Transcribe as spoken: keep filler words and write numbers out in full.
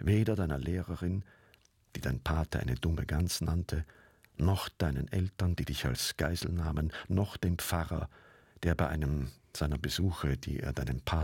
weder deiner Lehrerin, die dein Pate eine dumme Gans nannte, noch deinen Eltern, die dich als Geisel nahmen, noch dem Pfarrer, der bei einem seiner Besuche, die er deinem Pate